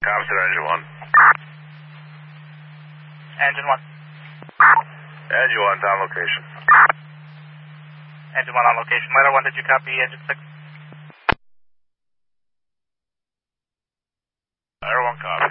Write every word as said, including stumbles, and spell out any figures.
Cops at engine one. Engine one. Engine one's on location. Engine one on location. Ladder one, did you copy engine six? Ladder one copy.